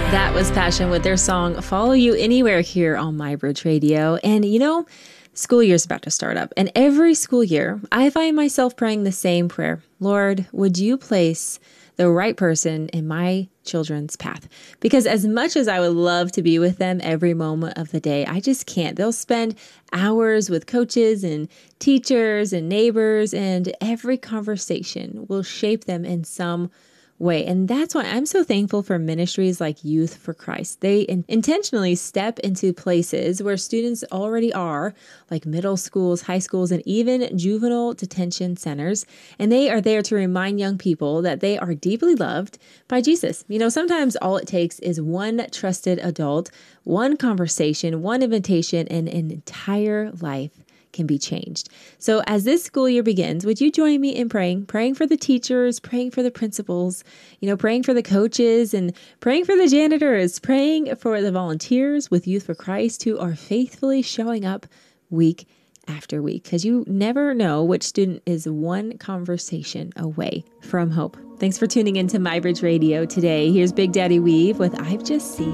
That was Passion with their song Follow You Anywhere here on MyBridge Radio. And school year's about to start up. And every school year, I find myself praying the same prayer. Lord, would you place the right person in my children's path? Because as much as I would love to be with them every moment of the day, I just can't. They'll spend hours with coaches and teachers and neighbors, and every conversation will shape them in some way. And that's why I'm so thankful for ministries like Youth for Christ. They intentionally step into places where students already are, like middle schools, high schools, and even juvenile detention centers. And they are there to remind young people that they are deeply loved by Jesus. Sometimes all it takes is one trusted adult, one conversation, one invitation, and an entire life can be changed. So as this school year begins, would you join me in praying for the teachers, praying for the principals, praying for the coaches, and praying for the janitors, praying for the volunteers with Youth for Christ who are faithfully showing up week after week, because you never know which student is one conversation away from hope. Thanks for tuning into MyBridge Radio today. Here's Big Daddy Weave with I've Just Seen